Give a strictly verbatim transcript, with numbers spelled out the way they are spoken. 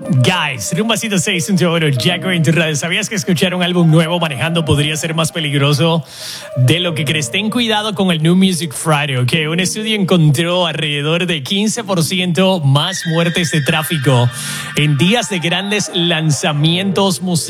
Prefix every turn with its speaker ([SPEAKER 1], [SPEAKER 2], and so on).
[SPEAKER 1] Guys, Rumba ciento seis punto uno, Jack Green, tu radio. ¿Sabías que escuchar un álbum nuevo manejando podría ser más peligroso de lo que crees? Ten cuidado con el New Music Friday, ¿ok? Un estudio encontró alrededor de quince por ciento más muertes de tráfico en días de grandes lanzamientos musicales